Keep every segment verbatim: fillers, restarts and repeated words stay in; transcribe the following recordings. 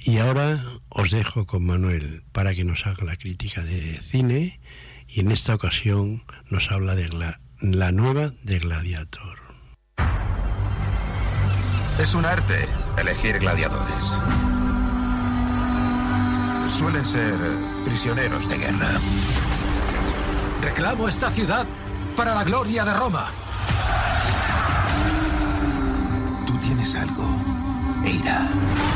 Y ahora os dejo con Manuel para que nos haga la crítica de cine, y en esta ocasión nos habla de la, la nueva de Gladiator. Es un arte elegir gladiadores. Suelen ser prisioneros de guerra. Reclamo esta ciudad para la gloria de Roma. Tú tienes algo, Eira.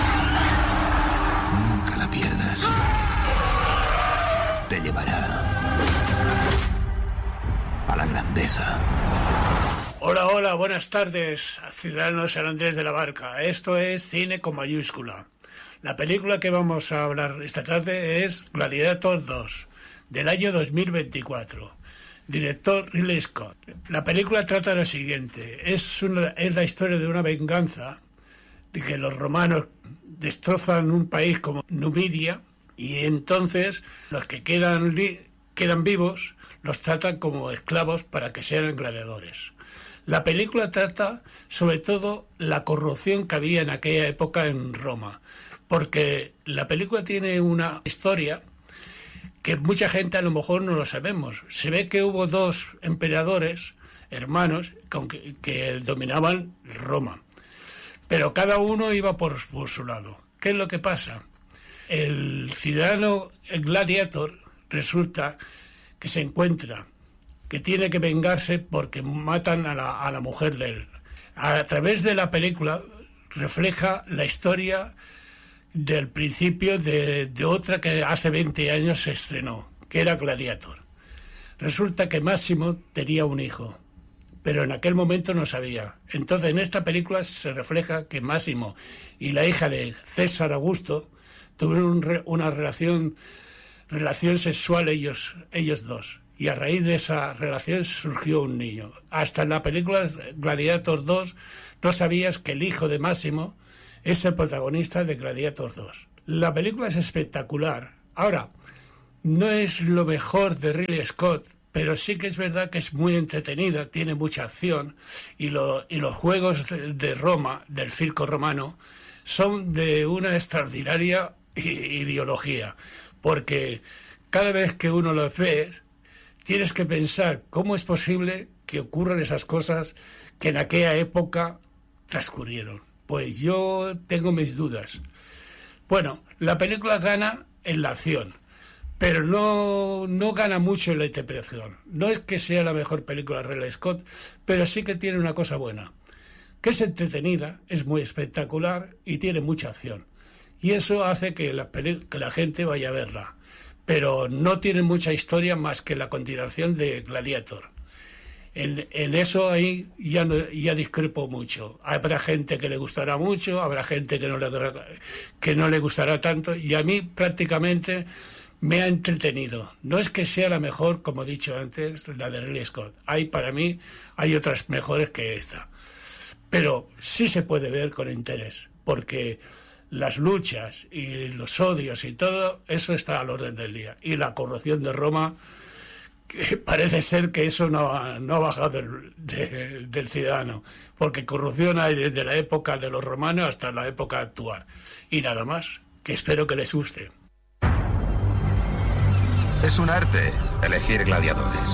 Nunca la pierdas. Te llevará a la grandeza. Hola, hola, buenas tardes, ciudadanos San Andrés de la Barca. Esto es Cine con mayúscula. La película que vamos a hablar esta tarde es Gladiator dos, del año dos mil veinticuatro. Director Ridley Scott. La película trata de lo siguiente. Es, una, es la historia de una venganza de que los romanos destrozan un país como Numidia, y entonces los que quedan, quedan vivos los tratan como esclavos para que sean gladiadores. La película trata sobre todo la corrupción que había en aquella época en Roma, porque la película tiene una historia que mucha gente a lo mejor no lo sabemos. Se ve que hubo dos emperadores, hermanos, que, que dominaban Roma, pero cada uno iba por, por su lado. ¿Qué es lo que pasa? El ciudadano el Gladiator resulta que se encuentra que tiene que vengarse porque matan a la, a la mujer de él. A través de la película refleja la historia del principio de, de otra que hace veinte años se estrenó, que era Gladiator. Resulta que Máximo tenía un hijo, pero en aquel momento no sabía. Entonces en esta película se refleja que Máximo y la hija de César Augusto tuvieron un re, una relación, relación sexual ellos, ellos dos. Y a raíz de esa relación surgió un niño. Hasta en la película Gladiator dos no sabías que el hijo de Máximo es el protagonista de Gladiator dos. La película es espectacular. Ahora, no es lo mejor de Ridley Scott, pero sí que es verdad que es muy entretenida, tiene mucha acción, y, lo, y los juegos de, de Roma, del circo romano, son de una extraordinaria ideología, porque cada vez que uno los ve, tienes que pensar cómo es posible que ocurran esas cosas que en aquella época transcurrieron. Pues yo tengo mis dudas. Bueno, la película gana en la acción, pero no, no gana mucho en la interpretación. No es que sea la mejor película de Ridley Scott, pero sí que tiene una cosa buena, que es entretenida, es muy espectacular y tiene mucha acción. Y eso hace que la, peli- que la gente vaya a verla. Pero no tiene mucha historia más que la continuación de Gladiator. En, en eso ahí ya, no, ya discrepo mucho. Habrá gente que le gustará mucho, habrá gente que no le, que no le gustará tanto, y a mí prácticamente me ha entretenido. No es que sea la mejor, como he dicho antes, la de Ridley Scott. Hay, para mí, hay otras mejores que esta. Pero sí se puede ver con interés, porque las luchas y los odios y todo, eso está al orden del día. Y la corrupción de Roma, que parece ser que eso no ha, no ha bajado del, de, del ciudadano, porque corrupción hay desde la época de los romanos hasta la época actual. Y nada más, que espero que les guste. Es un arte elegir gladiadores.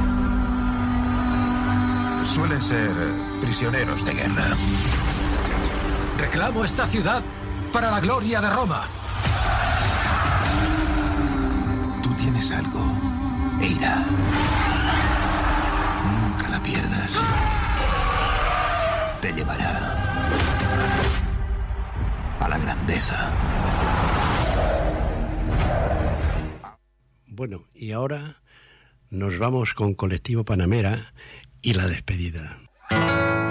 Suelen ser prisioneros de guerra. Reclamo esta ciudad para la gloria de Roma. Tú tienes algo, Eira. Nunca la pierdas. Te llevará a la grandeza. Bueno, y ahora nos vamos con Colectivo Panamera y la despedida.